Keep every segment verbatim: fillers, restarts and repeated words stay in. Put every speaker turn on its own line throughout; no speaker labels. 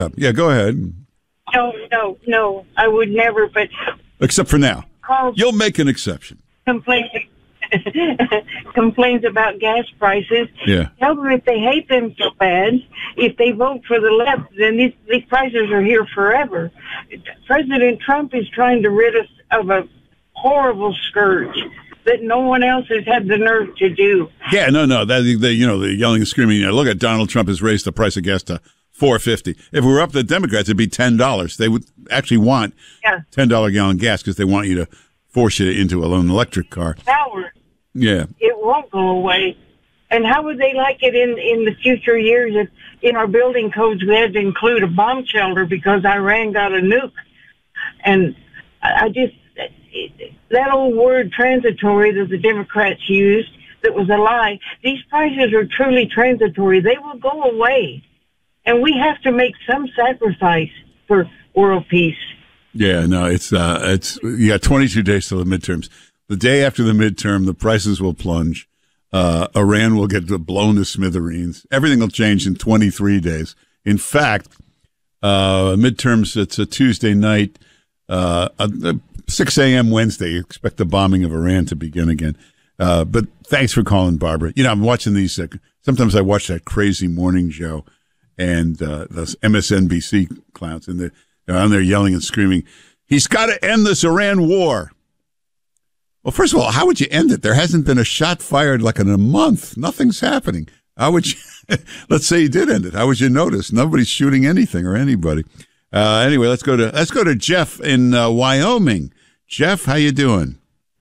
Yeah, go ahead.
No, no, no. I would never, but...
Except for now.
Call
You'll make an exception.
Complains, complains about gas prices.
Yeah.
Tell them if they hate them so bad, if they vote for the left, then these, these prices are here forever. President Trump is trying to rid us of a horrible scourge that no one else has had the nerve to do.
Yeah, no, no. That they, you know, the yelling and screaming. You know, look at Donald Trump has raised the price of gas to four fifty. If we were up to the Democrats, it'd be ten dollars. They would actually want
yeah.
ten dollar gallon gas because they want you to force you into an electric car.
Power.
Yeah,
it won't go away. And how would they like it in in the future years if in our building codes we had to include a bomb shelter because Iran got a nuke? And I just. That old word transitory that the Democrats used that was a lie. These prices are truly transitory. They will go away. And we have to make some sacrifice for world peace.
Yeah, no, it's, uh, it's, you got twenty-two days till the midterms. The day after the midterm, the prices will plunge. Uh, Iran will get blown to smithereens. Everything will change in twenty-three days. In fact, uh, midterms, it's a Tuesday night, uh, a, six a.m. Wednesday. You expect the bombing of Iran to begin again. Uh, but thanks for calling, Barbara. You know, I'm watching these. Uh, sometimes I watch that crazy morning show and uh, those M S N B C clowns, and they're, they're on there yelling and screaming, he's got to end this Iran war. Well, first of all, how would you end it? There hasn't been a shot fired like in a month. Nothing's happening. How would you, let's say you did end it. How would you notice? Nobody's shooting anything or anybody. Uh, anyway, let's go to let's go to Jeff in uh, Wyoming. Jeff, how you doing?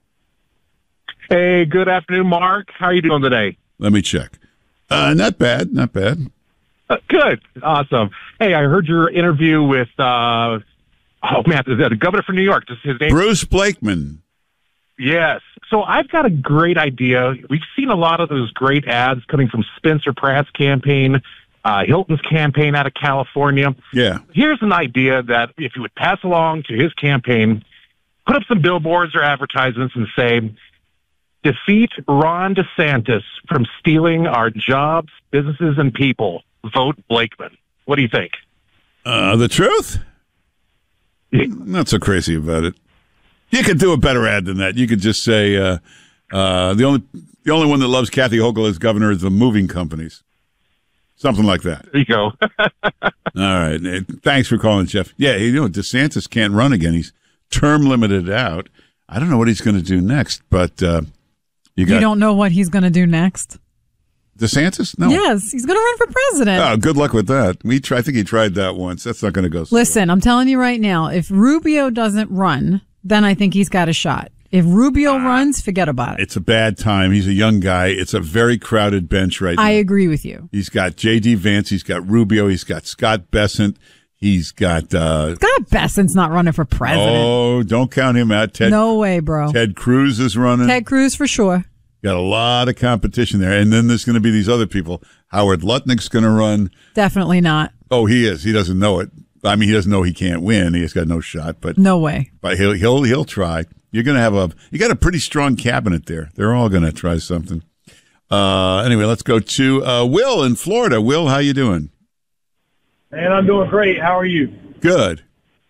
Hey, good afternoon, Mark. How are you doing today?
Let me check. Uh, not bad, not bad.
Uh, good, awesome. Hey, I heard your interview with uh, oh man, the, the governor from New York. Is his name
Bruce Blakeman?
Yes. So I've got a great idea. We've seen a lot of those great ads coming from Spencer Pratt's campaign. Uh, Hilton's campaign out of California.
Yeah.
Here's an idea that if you would pass along to his campaign, put up some billboards or advertisements and say, defeat Ron DeSantis from stealing our jobs, businesses, and people. Vote Blakeman. What do you think?
Uh, the truth? I'm not so crazy about it. You could do a better ad than that. You could just say, uh, uh, the only the only one that loves Kathy Hochul as governor is the moving companies. Something like that.
There you go.
All right. Thanks for calling, Jeff. Yeah, you know, DeSantis can't run again. He's term limited out. I don't know what he's going to do next, but uh, you got.
You don't know what he's going to do next?
DeSantis? No.
Yes, he's going to run for president.
Oh, good luck with that. We try, I think he tried that once. That's not going to go so
Listen,
well.
I'm telling you right now, if Rubio doesn't run, then I think he's got a shot. If Rubio uh, runs, forget about it.
It's a bad time. He's a young guy. It's a very crowded bench right now.
I agree with you.
He's got J D. Vance. He's got Rubio. He's got Scott Bessent. He's got... Uh,
Scott Bessent's not running for president.
Oh, don't count him out. Ted,
no way, bro.
Ted Cruz is running.
Ted Cruz for sure.
Got a lot of competition there. And then there's going to be these other people. Howard Lutnick's going to run.
Definitely not.
Oh, he is. He doesn't know it. I mean, he doesn't know he can't win. He has got no shot. But
no way.
But he'll he'll he'll try. You're going to have a you got a pretty strong cabinet there. They're all going to try something. Uh, anyway, let's go to uh, Will in Florida. Will, how you doing?
Man, I'm doing great. How are you?
Good.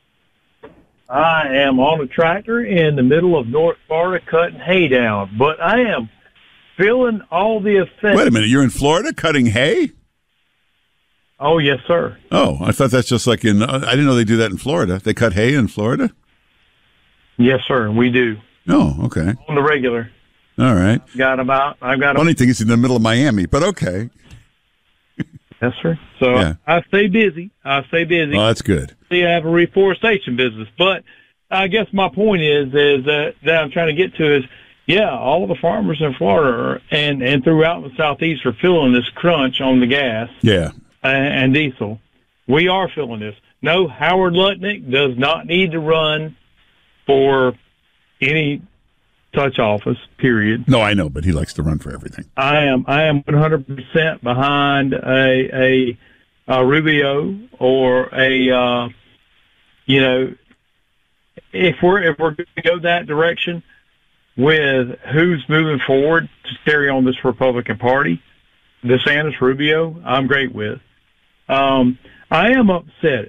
I am on a tractor in the middle of North Florida cutting hay down, but I am feeling all the effects.
Wait a minute. You're in Florida cutting hay?
Oh, yes, sir.
Oh, I thought that's just like in, uh, I didn't know they do that in Florida. They cut hay in Florida?
Yes, sir, we do.
Oh, okay.
On the regular.
All right.
I've got about, I've got
Funny thing is in the middle of Miami, but okay.
Yes, sir. So
yeah.
I stay busy. I stay busy.
Oh, that's good.
See, I have a reforestation business. But I guess my point is, is that, that I'm trying to get to is, yeah, all of the farmers in Florida are, and, and throughout the Southeast are feeling this crunch on the gas.
Yeah.
And diesel. We are feeling this. No, Howard Lutnick does not need to run for any such office, period.
No, I know, but he likes to run for everything.
I am I am one hundred percent behind a, a, a Rubio or a, uh, you know, if we're, if we're going to go that direction with who's moving forward to carry on this Republican Party, DeSantis, Rubio, I'm great with. Um, I am upset